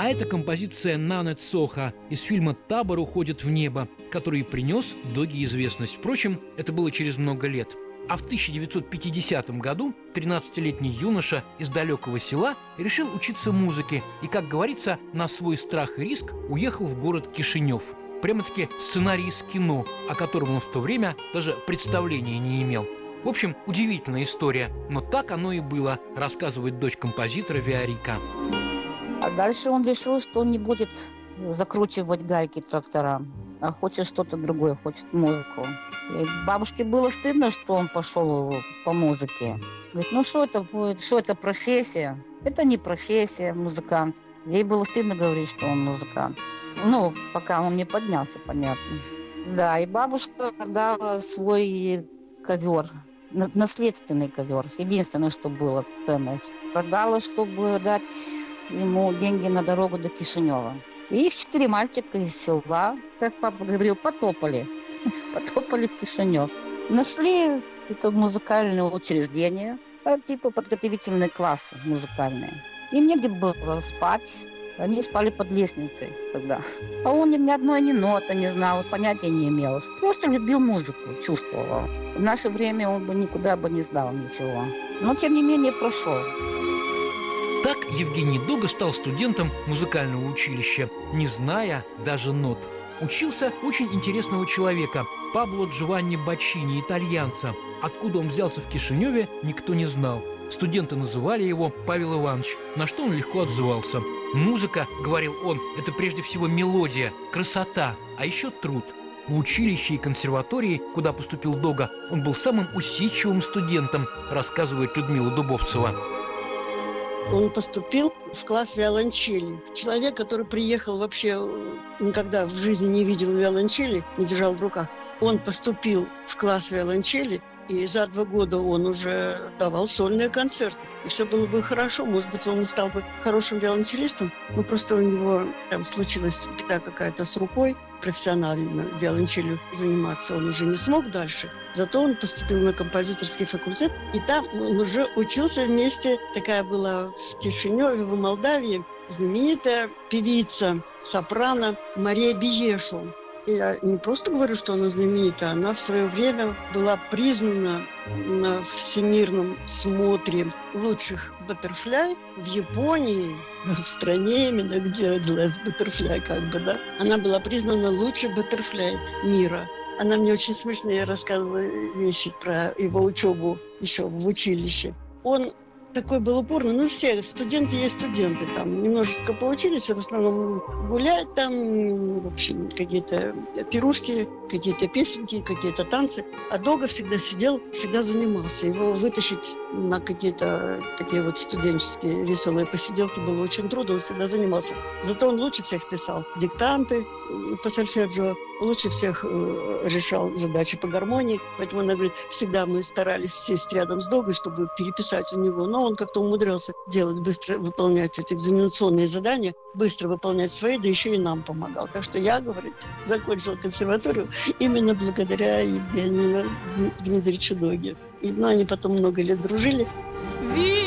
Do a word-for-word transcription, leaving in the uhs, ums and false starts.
А это композиция «Нане Цоха» из фильма «Табор уходит в небо», который принес Доге известность. Впрочем, это было через много лет. А в тысяча девятьсот пятидесятом году тринадцатилетний юноша из далекого села решил учиться музыке и, как говорится, на свой страх и риск уехал в город Кишинев. Прямо-таки сценарий из кино, о котором он в то время даже представления не имел. В общем, удивительная история, но так оно и было, рассказывает дочь композитора Виорика. А дальше он решил, что он не будет закручивать гайки тракторам, а хочет что-то другое, хочет музыку. И бабушке было стыдно, что он пошел по музыке. Говорит, ну что это будет, что это профессия? Это не профессия, музыкант. Ей было стыдно говорить, что он музыкант. Ну, пока он не поднялся, понятно. Да, и бабушка продала свой ковер, наследственный ковер. Единственное, что было ценное. Продала, чтобы дать ему деньги на дорогу до Кишинева. И их четыре мальчика из села, как папа говорил, потопали. Потопали в Кишинев. Нашли это музыкальное учреждение, типа подготовительные классы музыкальные. Им негде было спать. Они спали под лестницей тогда. А он ни одной ни ноты не знал, понятия не имел. Просто любил музыку, чувствовал. В наше время он бы никуда бы не знал ничего. Но, тем не менее, прошел. Так Евгений Дога стал студентом музыкального училища, не зная даже нот. Учился очень интересного человека, Пабло Джованни Баччини, итальянца. Откуда он взялся в Кишиневе, никто не знал. Студенты называли его Павел Иванович, на что он легко отзывался. «Музыка, — говорил он, — это прежде всего мелодия, красота, а еще труд». В училище и консерватории, куда поступил Дога, он был самым усидчивым студентом, рассказывает Людмила Дубовцева. Он поступил в класс виолончели. Человек, который приехал вообще, никогда в жизни не видел виолончели, не держал в руках. Он поступил в класс виолончели, и за два года он уже давал сольные концерты. И все было бы хорошо. Может быть, он стал бы хорошим виолончелистом, но просто у него там случилась беда какая-то с рукой. Профессионально виолончелью заниматься он уже не смог дальше. Зато он поступил на композиторский факультет, и там он уже учился вместе. Такая была в Кишиневе, в Молдавии, знаменитая певица, сопрано Мария Биешу. Я не просто говорю, что она знаменита, она в свое время была признана на всемирном смотре лучших баттерфляй в Японии, в стране именно, где родилась баттерфляй, как бы, да. Она была признана лучшей баттерфляй мира. Она мне очень смешно рассказывала вещи про его учебу еще в училище. Он такой был упорный. Ну, все студенты есть студенты. Там немножечко поучились, в основном гулять там, в общем, какие-то пирушки, какие-то песенки, какие-то танцы. А Дога всегда сидел, всегда занимался. Его вытащить на какие-то такие вот студенческие веселые посиделки было очень трудно, он всегда занимался. Зато он лучше всех писал диктанты по сольфеджио, лучше всех решал задачи по гармонии. Поэтому она говорит, всегда мы старались сесть рядом с Догой, чтобы переписать у него. Но он как-то умудрялся делать, быстро выполнять эти экзаменационные задания, быстро выполнять свои, да еще и нам помогал. Так что я, говорит, закончила консерваторию именно благодаря Евгению Дмитриевичу Доге. И, ну, они потом много лет дружили.